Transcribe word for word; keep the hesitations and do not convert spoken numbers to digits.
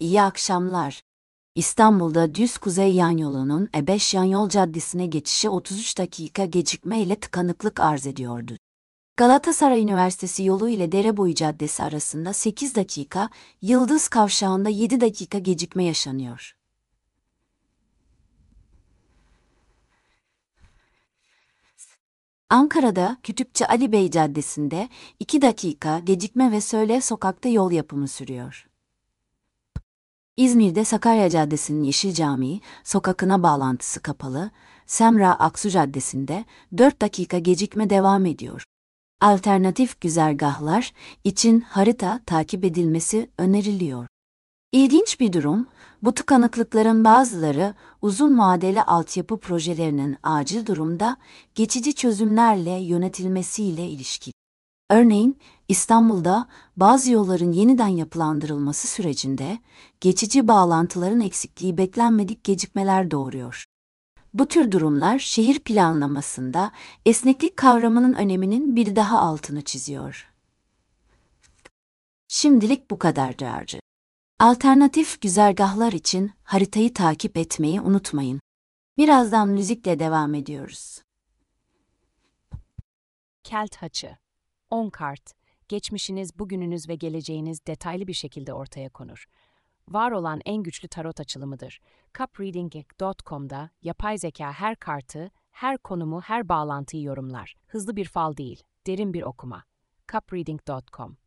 İyi akşamlar. İstanbul'da düz kuzey yan yolunun E beş yan yol caddesine geçişi otuz üç dakika gecikme ile tıkanıklık arz ediyordu. Galatasaray Üniversitesi yolu ile Dereboyu Caddesi arasında sekiz dakika, Yıldız Kavşağı'nda yedi dakika gecikme yaşanıyor. Ankara'da Kütükçü Ali Bey Caddesi'nde iki dakika gecikme ve Söyle Sokak'ta yol yapımı sürüyor. İzmir'de Sakarya Caddesi'nin Yeşil Camii sokakına bağlantısı kapalı, Semra Aksu Caddesi'nde dört dakika gecikme devam ediyor. Alternatif güzergahlar için harita takip edilmesi öneriliyor. İlginç bir durum, bu tıkanıklıkların bazıları uzun vadeli altyapı projelerinin acil durumda geçici çözümlerle yönetilmesiyle ilişkili. Örneğin, İstanbul'da bazı yolların yeniden yapılandırılması sürecinde geçici bağlantıların eksikliği beklenmedik gecikmeler doğuruyor. Bu tür durumlar şehir planlamasında esneklik kavramının öneminin bir daha altını çiziyor. Şimdilik bu kadardı. Alternatif güzergahlar için haritayı takip etmeyi unutmayın. Birazdan müzikle devam ediyoruz. Kelt Haçı. on kart. Geçmişiniz, bugününüz ve geleceğiniz detaylı bir şekilde ortaya konur. Var olan en güçlü tarot açılımıdır. cup reading nokta com'da yapay zeka her kartı, her konumu, her bağlantıyı yorumlar. Hızlı bir fal değil, derin bir okuma. cup reading nokta com